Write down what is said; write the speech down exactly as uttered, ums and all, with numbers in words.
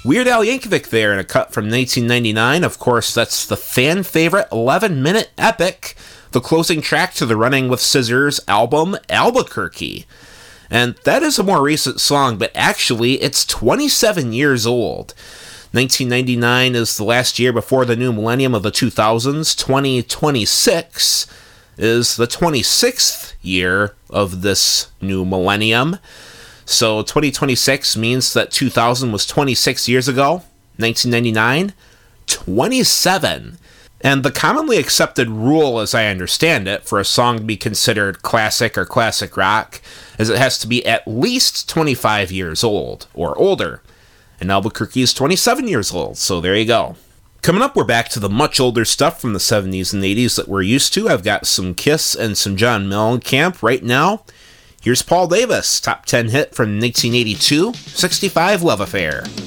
Weird Al Yankovic there in a cut from nineteen ninety-nine. Of course, that's the fan favorite eleven-minute epic, the closing track to the Running with Scissors album, Albuquerque. And that is a more recent song, but actually it's twenty-seven years old. nineteen ninety-nine is the last year before the new millennium of the two thousands. twenty twenty-six is the twenty-sixth year of this new millennium. So twenty twenty-six means that two thousand was twenty-six years ago. nineteen ninety-nine, twenty-seven. And the commonly accepted rule, as I understand it, for a song to be considered classic or classic rock is it has to be at least twenty-five years old or older. And Albuquerque is twenty-seven years old, so there you go. Coming up, we're back to the much older stuff from the seventies and eighties that we're used to. I've got some Kiss and some John Mellencamp right now. Here's Paul Davis, top ten hit from nineteen eighty-two, sixty-five Love Affair.